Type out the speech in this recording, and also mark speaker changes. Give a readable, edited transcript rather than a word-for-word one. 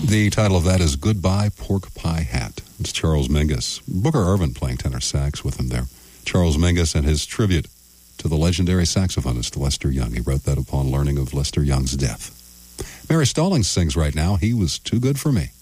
Speaker 1: The title of that is Goodbye Pork Pie Hat. It's Charles Mingus. Booker Ervin playing tenor sax with him there. Charles Mingus and his tribute to the legendary saxophonist Lester Young. He wrote that upon learning of Lester Young's death. Mary Stallings sings right now, He Was Too Good for Me.